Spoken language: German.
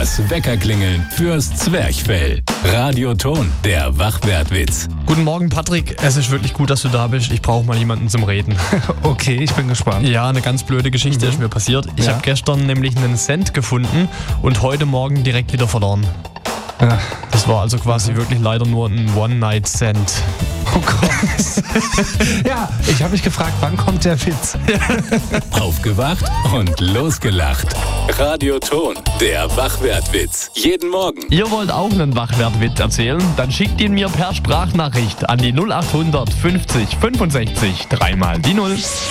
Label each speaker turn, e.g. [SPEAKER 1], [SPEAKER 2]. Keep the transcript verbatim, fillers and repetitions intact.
[SPEAKER 1] Das Weckerklingeln fürs Zwerchfell. Radioton, der Wachwertwitz.
[SPEAKER 2] Guten Morgen, Patrick. Es ist wirklich gut, dass du da bist. Ich brauche mal jemanden zum Reden.
[SPEAKER 3] Okay, ich bin gespannt.
[SPEAKER 2] Ja, eine ganz blöde Geschichte
[SPEAKER 3] Mhm.
[SPEAKER 2] ist mir passiert. Ich
[SPEAKER 3] Ja.
[SPEAKER 2] habe gestern nämlich einen Cent gefunden und heute Morgen direkt wieder verloren.
[SPEAKER 3] Ja.
[SPEAKER 2] Das war also quasi wirklich leider nur ein One-Night-Cent.
[SPEAKER 3] Oh Gott. Ja, ich habe mich gefragt, wann kommt der Witz?
[SPEAKER 1] Aufgewacht und losgelacht. Radioton, der Wachwertwitz. Jeden Morgen.
[SPEAKER 2] Ihr wollt auch einen Wachwertwitz erzählen? Dann schickt ihn mir per Sprachnachricht an die null acht hundert fünfzig fünfundsechzig dreimal die null.